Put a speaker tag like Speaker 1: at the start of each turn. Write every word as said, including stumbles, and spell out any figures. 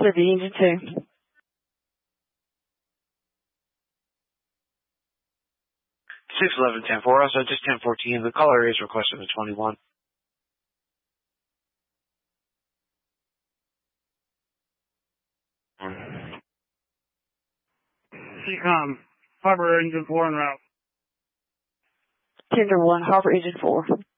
Speaker 1: Liberty Engine two.
Speaker 2: six eleven ten four, also just ten fourteen. The caller is requesting the twenty-one.
Speaker 3: C COM, Harbor Engine four en route.
Speaker 1: Tender one, Harbor Engine four.